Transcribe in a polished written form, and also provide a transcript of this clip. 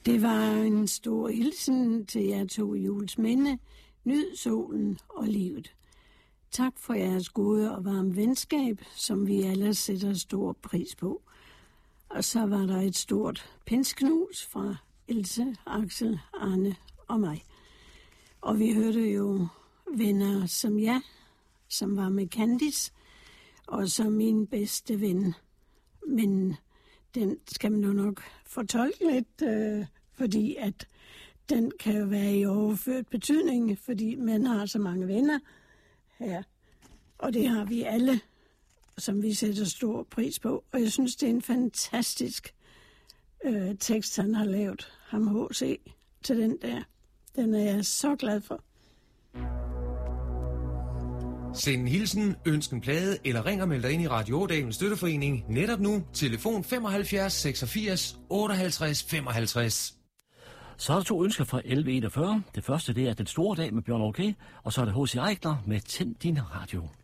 Det var en stor hilsen til jer to i Juelsminde. Nyd solen og livet. Tak for jeres gode og varme venskab, som vi alle sætter stor pris på. Og så var der et stort pinsknus fra Else, Axel, Arne og mig. Og vi hørte jo venner som jeg, som var med Candice, og som min bedste ven. Men den skal man jo nok fortolke lidt, fordi at den kan jo være i overført betydning, fordi man har så mange venner her. Og det har vi alle, som vi sætter stor pris på. Og jeg synes, det er en fantastisk tekst, han har lavet, ham H.C. til den der. Den er jeg så glad for. Send en hilsen, ønsk en plade eller ring og meld dig ind i Radio Ådalens Støtteforening netop nu. Telefon 75 86 58 55. Så er der 2 ønsker fra 1141. Det første det er Den Store Dag med Bjørn Orkey, og så er det H.C. Eichner med Tænd din radio.